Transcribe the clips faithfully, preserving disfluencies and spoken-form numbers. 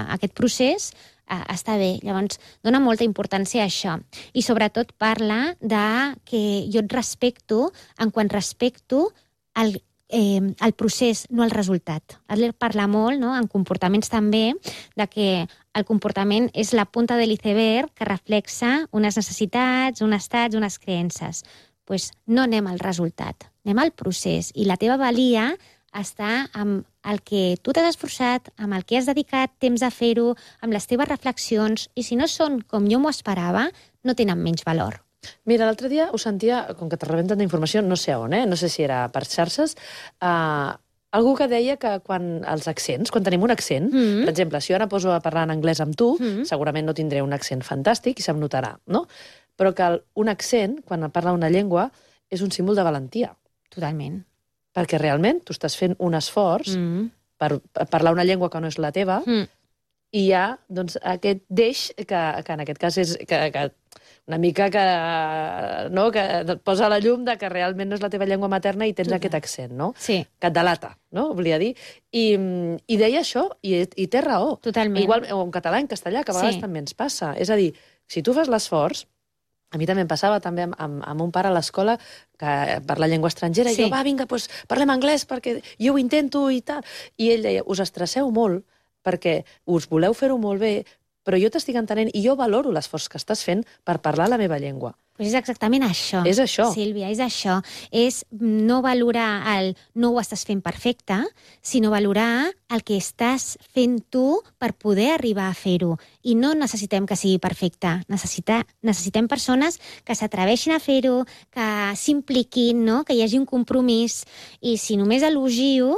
aquest procés, eh, està bé. Llavors, dona molta importància a això. I sobretot parla de que jo et respecto en quan respecto el, eh, el procés, no el resultat. Adler parla molt, no?, en comportaments també, de que el comportament és la punta de l'iceberg que reflexa unes necessitats, uns estats, unes creences. Doncs pues no anem al resultat, anem al procés. I la teva valia està amb el que tu t'has esforçat, amb el que has dedicat temps a fer-ho, amb les teves reflexions, i si no són com jo m'ho esperava, no tenen menys valor. Mira, l'altre dia ho sentia, com que te rebenten d'informació, no sé on, eh? No sé si era per xarxes, eh, algú que deia que quan els accents, quan tenim un accent, mm-hmm. per exemple, si jo ara poso a parlar en anglès amb tu, mm-hmm. segurament no tindré un accent fantàstic i se'm notarà, no? Però que un accent, quan parla una llengua, és un símbol de valentia. Totalment. Perquè realment tu estàs fent un esforç mm. per parlar una llengua que no és la teva mm. i hi ha doncs, aquest deix que, que en aquest cas és que, que una mica que, no, que et posa la llum de que realment no és la teva llengua materna i tens Total. Aquest accent, no? Sí. Que et delata, no? Volia dir. I, i deia això i, i té raó. Totalment. Igual, o en català, en castellà, que a vegades sí. també ens passa. És a dir, si tu fas l'esforç, a mi també em passava també amb, amb, amb un pare a l'escola que parla llengua estrangera, sí. i jo, va, vinga, doncs parlem anglès perquè jo ho intento i tal. I ell deia, us estresseu molt perquè us voleu fer-ho molt bé, però jo t'estic entenent i jo valoro l'esforç que estàs fent per parlar la meva llengua. Pues és exactament això. És això. Sílvia, és això. És no valorar el no ho estàs fent perfecte, sinó valorar el que estàs fent tu per poder arribar a fer-ho. I no necessitem que sigui perfecte. Necessita, necessitem persones que s'atreveixin a fer-ho, que s'impliquin, no? Que hi hagi un compromís. I si només elogio,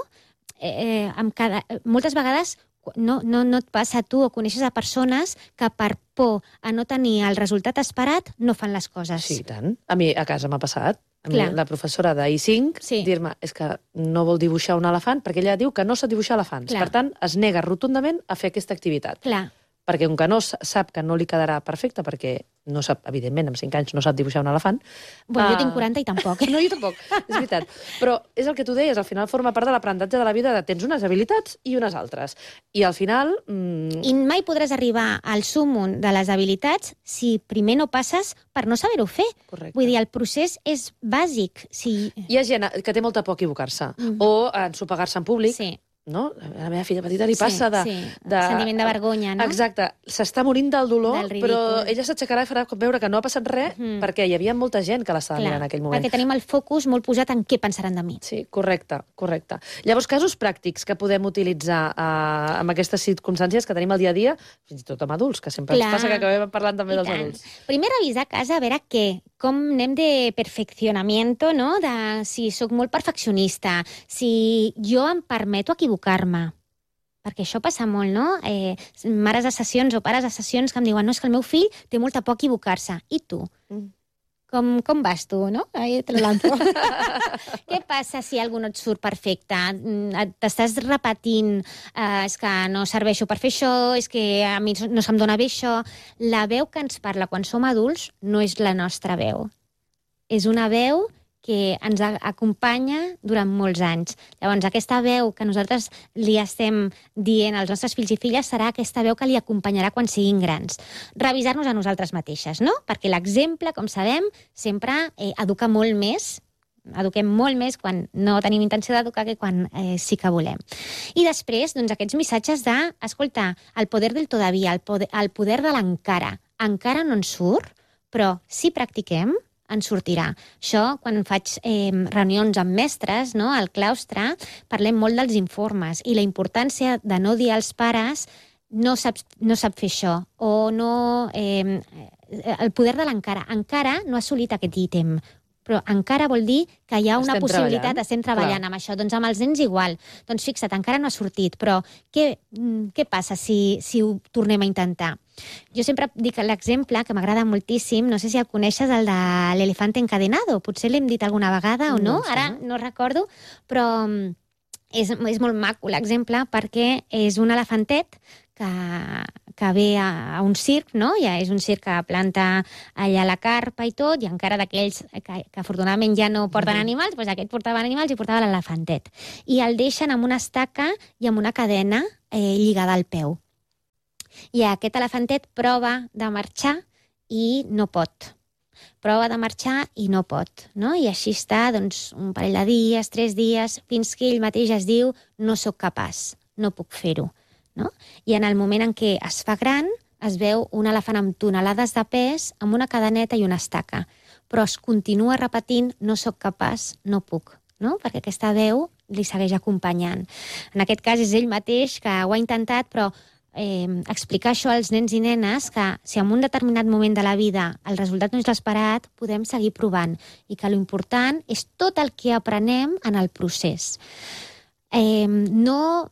eh, amb cada, moltes vegades no, no, no et passa a tu o coneixes a persones que per por a no tenir el resultat esperat no fan les coses. Sí, tant. A mi a casa m'ha passat. A mi, Clar. la professora d'I cinc Sí. dir-me, és que no vol dibuixar un elefant, perquè ella diu que no sap dibuixar elefants. Clar. Per tant, es nega rotundament a fer aquesta activitat. Clar. Perquè com que no s- sap que no li quedarà perfecte, perquè no sap, evidentment, amb cinc anys no sap dibuixar un elefant. Bueno, jo ah, tinc quaranta i tampoc. No, jo tampoc, és veritat. Però és el que tu deies, al final forma part de l'aprenentatge de la vida, de tens unes habilitats i unes altres. I al final... Mm, I mai podràs arribar al súmmum de les habilitats si primer no passes per no saber-ho fer. Correcte. Vull dir, el procés és bàsic. Si... Hi ha gent que té molta por a equivocar-se, Mhm. o a ensopegar-se en públic. Sí. No? A la meva filla petita li passa de... sí. de... Sentiment de vergonya, no? Exacte. S'està morint del dolor, Del ridícul. però ella s'aixecarà i farà veure que no ha passat res, Mhm. perquè hi havia molta gent que l'estava mirant en aquell moment. Perquè tenim el focus molt posat en què pensaran de mi. Sí, correcte, correcte. Llavors, casos pràctics que podem utilitzar eh, amb aquestes circumstàncies que tenim al dia a dia, fins i tot amb adults, que sempre Clar. ens passa que acabem parlant també I dels tant. adults. Primer revisar a casa a veure què, com anem de perfeccionamiento, no? De si sóc molt perfeccionista, si jo em permeto equivocar-me. Perquè això passa molt, no? Eh, mares de sessions o pares de sessions que em diuen no, és que el meu fill té molta por a equivocar-se. I tu? Mm. Com, com vas tu, no? Ahí te lo lanzo. Què passa si algú no et surt perfecte? Mm, et- T'estàs repetint, eh, és que no serveixo per fer això, és que a mi no se'm dona bé això. La veu que ens parla quan som adults no és la nostra veu. És una veu que ens a- acompanya durant molts anys. Llavors, aquesta veu que nosaltres li estem dient als nostres fills i filles serà aquesta veu que li acompanyarà quan siguin grans. Revisar-nos a nosaltres mateixes, no? Perquè l'exemple, com sabem, sempre eh, educa molt més, eduquem molt més quan no tenim intenció d'educar que quan eh, sí que volem. I després, doncs, aquests missatges de, escolta, el poder del todavía, el poder, el poder de l'encara. Encara no ens surt, però si practiquem, ens sortirà. Això, quan faig eh, reunions amb mestres, no, al claustre, parlem molt dels informes i la importància de no dir als pares no sap, no sap fer això, o no... Eh, el poder de l'encara. Encara no ha assolit aquest ítem, però encara vol dir que hi ha una Estem possibilitat, treballant. estem treballant Clar. amb això. Doncs amb els nens igual. Doncs fixa't, encara no ha sortit, però què, mm, què passa si, si ho tornem a intentar? Jo sempre dic l'exemple, que m'agrada moltíssim, no sé si el coneixes, el de l'elefante encadenado. Potser l'hem dit alguna vegada o no, No em ara sembla. no recordo, però mm, és, és molt maco l'exemple perquè és un elefantet que, que ve a, a un circ, no? Ja és un circ que planta allà la carpa i tot, i encara d'aquells que, que afortunadament ja no porten Mhm. animals, doncs aquest portaven animals i portava l'elefantet. I el deixen amb una estaca i amb una cadena eh, lligada al peu. I aquest elefantet prova de marxar i no pot. Prova de marxar i no pot, no? I així està, doncs, un parell de dies, tres dies, fins que ell mateix es diu no sóc capaç, no puc fer-ho, no? I en el moment en què es fa gran, es veu un elefant amb tonelades de pes, amb una cadeneta i una estaca, però es continua repetint no sóc capaç, no puc, no? Perquè aquesta veu li segueix acompanyant. En aquest cas és ell mateix que ho ha intentat, però eh, explicar això als nens i nenes, que si en un determinat moment de la vida el resultat no és l'esperat, podem seguir provant, i que l'important és tot el que aprenem en el procés. Eh, no,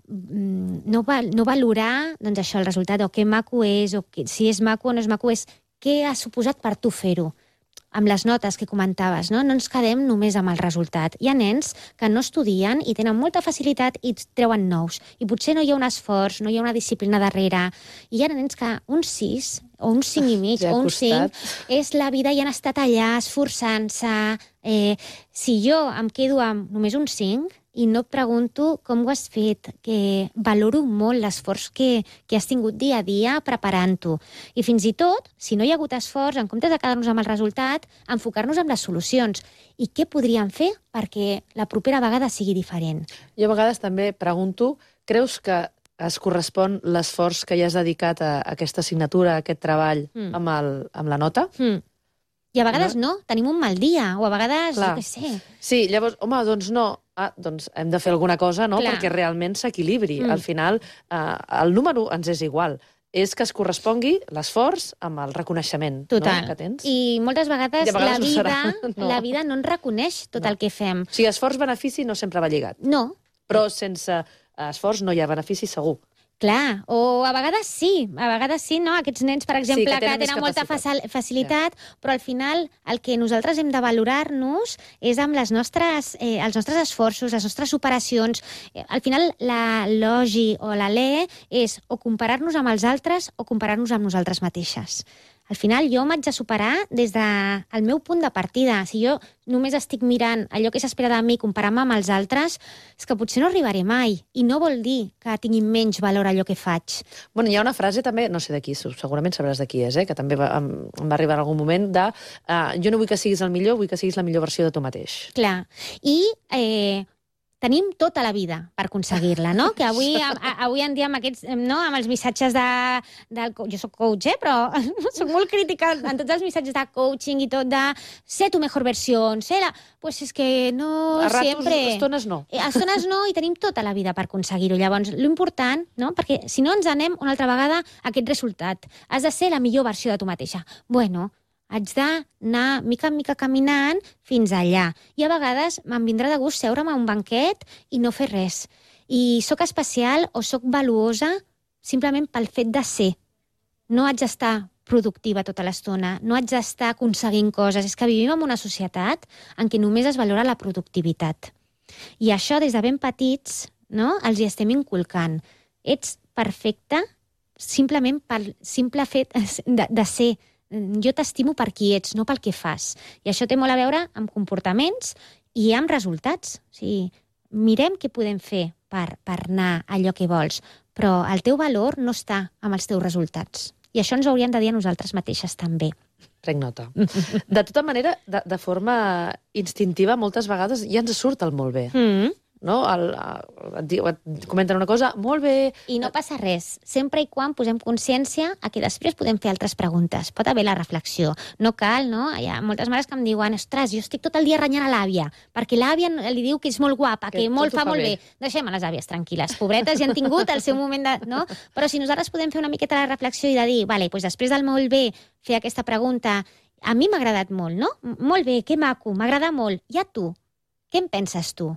no, no valorar doncs això, el resultat, o què maco és, o que, si és maco o no és maco, és què ha suposat per tu fer-ho. Amb les notes que comentaves, no? No ens quedem només amb el resultat. Hi ha nens que no estudien i tenen molta facilitat i treuen nous. I potser no hi ha un esforç, no hi ha una disciplina darrere. I hi ha nens que un sis o un cinc i mig ja o un costat. cinc és la vida i han estat allà esforçant-se. Eh, si jo em quedo amb només un cinc i no et pregunto com ho has fet, que valoro molt l'esforç que, que has tingut dia a dia preparant-ho. I fins i tot, si no hi ha hagut esforç, en comptes de quedar-nos amb el resultat, enfocar-nos en les solucions. I què podríem fer perquè la propera vegada sigui diferent? Jo a vegades també pregunto, creus que es correspon l'esforç que hi has dedicat a aquesta assignatura, a aquest treball, mm. amb, el, amb la nota? Mm. I a vegades no? no, tenim un mal dia, o a vegades, Clar. jo què sé. Sí, llavors, home, doncs no, ah, doncs hem de fer alguna cosa, no?, Clar. perquè realment s'equilibri. Mm. Al final, eh, el número ens és igual. És que es correspongui l'esforç amb el reconeixement, Total. no?, que tens. I moltes vegades, I a vegades la, ho vida, serà. No. la vida no ens reconeix tot No. el que fem. O sigui, esforç-benefici no sempre va lligat. No, Però sense esforç no hi ha benefici segur. clar, o a vegades sí, a vegades sí, no? Aquests nens, per exemple, que que tenen tenen, més molta capacitat. faci- facilitat, però al final el que nosaltres hem de valorar-nos és amb les nostres, eh, els nostres esforços, les nostres superacions. Eh, al final la logi o la le és o comparar-nos amb els altres o comparar-nos amb nosaltres mateixes. Al final jo m'haig de superar des del de meu punt de partida. Si jo només estic mirant allò que s'espera de mi, comparant-me amb els altres, és que potser no arribaré mai. I no vol dir que tingui menys valor allò que faig. Bueno, hi ha una frase també, no sé de qui, segurament sabràs de qui és, eh? que també va, em, em va arribar en algun moment, de uh, jo no vull que siguis el millor, vull que siguis la millor versió de tu mateix. Clar. I eh, tenim tota la vida per aconseguir-la, no? Que avui, a, a, avui en dia amb, aquests, no? amb els missatges de... Del, jo soc coach, eh? Però soc molt crítica en tots els missatges de coaching i tot de ser tu mejor versió, ser la... Pues és que no A ratos, sempre... estones no. Eh, A estones no, i tenim tota la vida per aconseguir-ho. Llavors, l'important, no? Perquè si no ens anem una altra vegada a aquest resultat. Has de ser la millor versió de tu mateixa. Bueno, haig d'anar mica en mica caminant fins allà. I a vegades me'n vindrà de gust seure'm a un banquet i no fer res. I sóc especial o sóc valuosa simplement pel fet de ser. No haig d'estar productiva tota l'estona, no haig d'estar aconseguint coses. És que vivim en una societat en què només es valora la productivitat. I això, des de ben petits, no?, els hi estem inculcant. Ets perfecte simplement pel simple fet de, de ser. Jo t'estimo per qui ets, no pel que fas. I això té molt a veure amb comportaments i amb resultats. O sigui, mirem què podem fer per, per anar a allò que vols, però el teu valor no està amb els teus resultats. I això ens ho hauríem de dir a nosaltres mateixes també. Prenc nota. De tota manera, de, de forma instintiva, moltes vegades ja ens surt el molt bé. Mm. No? El, el, et, diu, et comenten una cosa, molt bé... I no passa res, sempre i quan posem consciència a que després podem fer altres preguntes. Pot haver la reflexió. No cal, no? Hi ha moltes mares que em diuen, ostres, jo estic tot el dia renyant a l'àvia, perquè l'àvia li diu que és molt guapa, que, Que que molt tot ho fa, fa molt bé. bé. Deixem a les àvies tranquil·les. Pobretes ja han tingut el seu moment de... No? Però si nosaltres podem fer una miqueta la reflexió i de dir, vale, doncs després del molt bé, fer aquesta pregunta, a mi m'ha agradat molt, no? Molt bé, que maco, m'agrada molt. I a tu? Què en penses tu?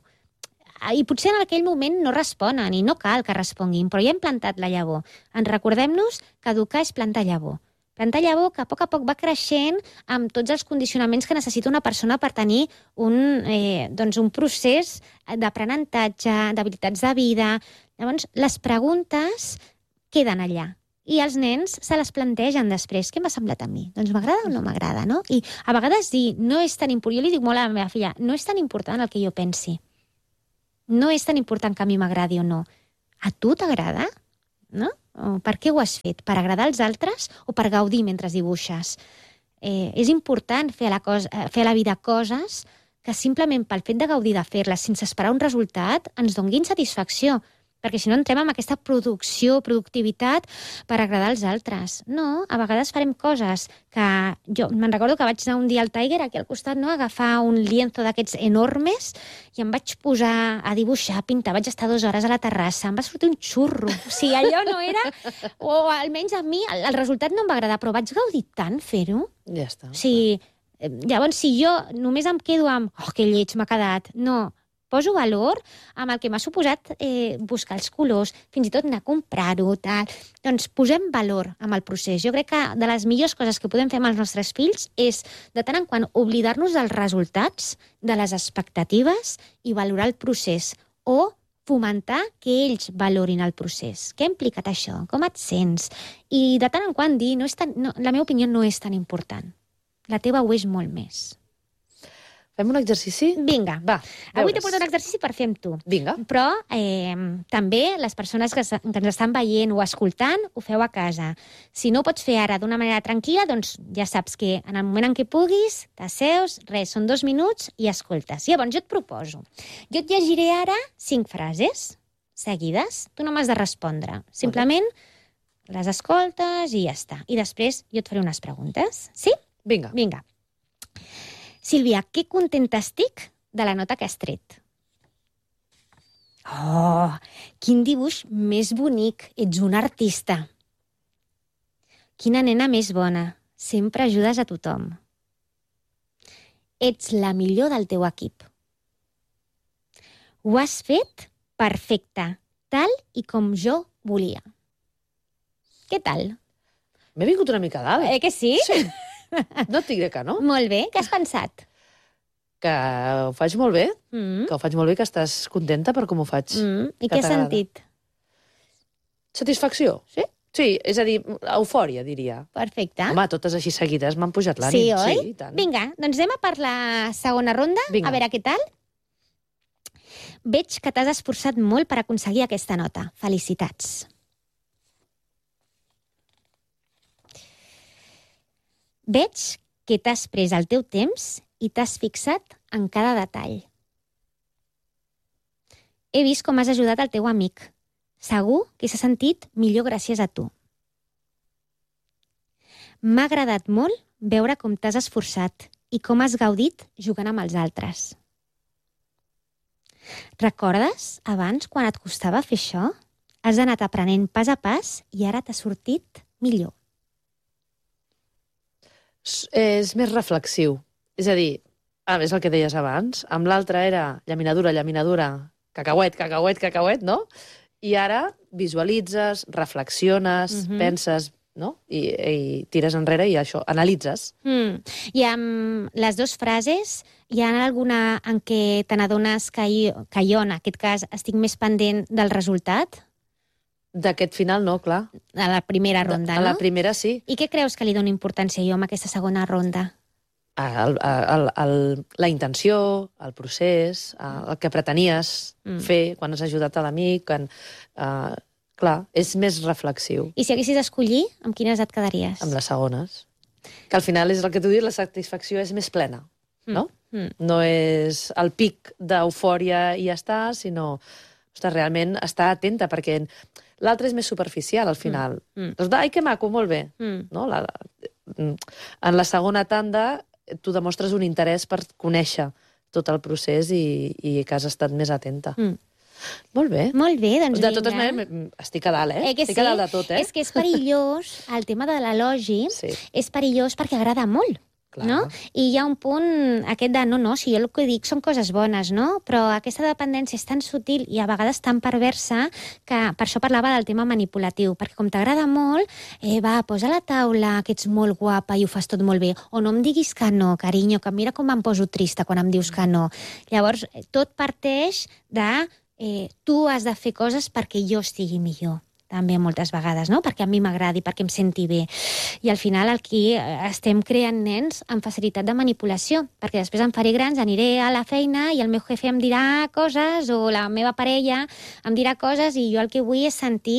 I potser en aquell moment no responen i no cal que responguin, però ja hem plantat la llavor. En recordem-nos que educar és plantar llavor. Plantar llavor que a poc a poc va creixent amb tots els condicionaments que necessita una persona per tenir un, eh, doncs un procés d'aprenentatge, d'habilitats de vida. Llavors, les preguntes queden allà. I els nens se les plantegen després. Què m'ha semblat a mi? Doncs m'agrada o no m'agrada, no? I a vegades dir, no és tan important, jo li dic molt a la meva filla, no és tan important el que jo pensi. No és tan important que a mi m'agradi o no. A tu t'agrada? No? O per què ho has fet? Per agradar als altres o per gaudir mentre dibuixes? Eh, és important fer a, la cosa, fer a la vida coses que simplement pel fet de gaudir de fer-les sense esperar un resultat ens donguin satisfacció, perquè si no entrem en aquesta producció, productivitat per agradar als altres. No, a vegades farem coses que... Jo me'n recordo que vaig anar un dia al Tiger, aquí al costat, no?, a agafar un lienzo d'aquests enormes i em vaig posar a dibuixar, a pintar. Vaig estar dues hores a la terrassa, em va sortir un xurro. O sigui, allò no era... O almenys a mi el, el resultat no em va agradar, però vaig gaudir tant fer-ho. Ja està. O sigui, llavors, si jo només em quedo amb oh, que lleig m'ha quedat, no, poso valor amb el que m'ha suposat eh, buscar els colors, fins i tot anar a comprar-ho, tal. Doncs posem valor amb el procés. Jo crec que de les millors coses que podem fer amb els nostres fills és, de tant en quant, oblidar-nos dels resultats, de les expectatives i valorar el procés. O fomentar que ells valorin el procés. Què ha implicat això? Com et sents? I de tant en quant dir, no és tan, no, la meva opinió no és tan important. La teva ho és molt més. Fem un exercici? Vinga. Va, avui t'he portat un exercici per fer amb tu. Vinga. Però eh, també les persones que, que ens estan veient o escoltant ho feu a casa. Si no ho pots fer ara d'una manera tranquil·la, doncs ja saps que en el moment en què puguis, t'asseus, res, són dos minuts i escoltes. Llavors, jo et proposo. Jo et llegiré ara cinc frases seguides. Tu no m'has de respondre. Simplement les escoltes i ja està. I després jo et faré unes preguntes. Sí? Vinga. Vinga. Sílvia, que contenta estic de la nota que has tret. Oh, quin dibuix més bonic. Ets una artista. Quina nena més bona. Sempre ajudes a tothom. Ets la millor del teu equip. Ho has fet perfecte, tal i com jo volia. Què tal? M'he vingut una mica dalt. Eh que sí? Sí. No et diré que no. Molt bé. Què has pensat? Que ho faig molt bé, Mm. que ho faig molt bé, que estàs contenta per com ho faig. Mm. I Que què has t'agrada. sentit? Satisfacció. Sí? Sí, és a dir, eufòria, diria. Perfecte. Home, totes així seguides m'han pujat l'ànim. Sí, oi? Sí, i tant. Vinga, doncs anem a per la segona ronda. Vinga. A veure què tal. Veig que t'has esforçat molt per aconseguir aquesta nota. Felicitats. Veig que t'has pres el teu temps i t'has fixat en cada detall. He vist com has ajudat el teu amic. Segur que s'ha sentit millor gràcies a tu. M'ha agradat molt veure com t'has esforçat i com has gaudit jugant amb els altres. Recordes abans quan et costava fer això? Has anat aprenent pas a pas i ara t'ha sortit millor. És més reflexiu. És a dir, ah, és el que deies abans, amb l'altre era llaminadura, llaminadura, cacauet, cacauet, cacauet, no? I ara visualitzes, reflexiones, Mhm. penses, no? I, i tires enrere i això, analitzes. Mm. I amb les dues frases, hi ha alguna en què te n'adones que, jo, que jo, en aquest cas, estic més pendent del resultat? D'aquest final no, clar. A la primera ronda, A no? la primera sí. I què creus que li dona importància jo amb aquesta segona ronda? El, el, el, la intenció, el procés, el que pretenies Mm. fer quan has ajudat a l'amic, quan, uh, clar, és més reflexiu I si haguessis d'escollir, amb quines et quedaries? amb les segones. Que al final és el que tu dius, la satisfacció és més plena, no? Mm. Mm. No és el pic d'eufòria i ja està, sinó, ostres, realment estar atenta, perquè l'altre és més superficial al final. Mm. Mm. Doncs, ai, que maco, molt bé. Mm. No? La, en la segona tanda tu demostres un interès per conèixer tot el procés i, i que has estat més atenta. Mm. Molt bé. Molt bé, doncs De vinga. totes maneres, m- estic a dalt, eh? Eh que estic sí? a dalt de tot, eh? És que és perillós, el tema de l'elogi, Sí, és perillós perquè agrada molt. clar. No? I hi ha un punt aquest de, no, no, si jo el que dic són coses bones, no? Però aquesta dependència és tan sutil i a vegades tan perversa que per això parlava del tema manipulatiu, perquè com t'agrada molt, eh, va, posa a la taula que ets molt guapa i ho fas tot molt bé, o no em diguis que no, carinyo, que mira com em poso trista quan em dius que no. Llavors, tot parteix de eh, tu has de fer coses perquè jo estigui millor. També moltes vegades, no? Perquè a mi m'agradi, perquè em senti bé. I al final aquí estem creant nens amb facilitat de manipulació, perquè després em faré grans, aniré a la feina i el meu jefe em dirà coses, o la meva parella em dirà coses, i jo el que vull és sentir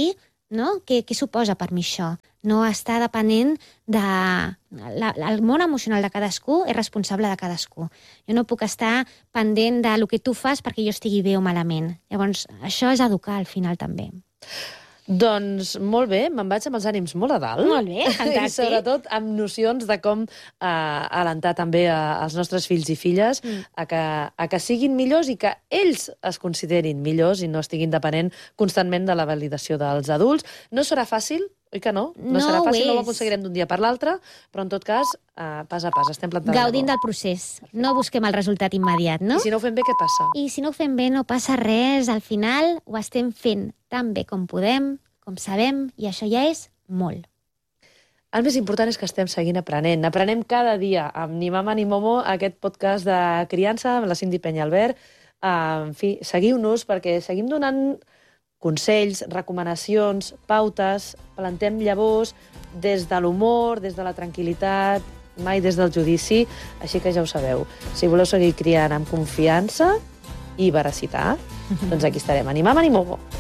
no? Què, què suposa per mi això? No estar depenent de... La, el món emocional de cadascú és responsable de cadascú. Jo no puc estar pendent de lo que tu fas perquè jo estigui bé o malament. Llavors, això és educar al final també. Doncs molt bé, me'n vaig amb els ànims molt a dalt. Molt bé, fantàstic. I sobretot amb nocions de com eh, alentar també a, als nostres fills i filles mm. a, que, a que siguin millors i que ells es considerin millors i no estiguin depenent constantment de la validació dels adults. No serà fàcil, oi que no? No, no serà fàcil, és. no ho aconseguirem d'un dia per l'altre, però en tot cas, eh, pas a pas, estem plantant Gaudint del procés. Perfecte. No busquem el resultat immediat, no? I si no ho fem bé, què passa? I si no ho fem bé, no passa res. Al final ho estem fent tan bé com podem, com sabem, i això ja és molt. El més important és que estem seguint aprenent. Aprenem cada dia amb Ni Mama ni Momo, aquest podcast de criança amb la Cindy Peñalver. Uh, en fi, seguiu-nos perquè seguim donant consells, recomanacions, pautes, plantem llavors des de l'humor, des de la tranquil·litat, mai des del judici, així que ja ho sabeu. Si voleu seguir criant amb confiança i veracitat, doncs aquí estarem. Ni Mama ni Momo.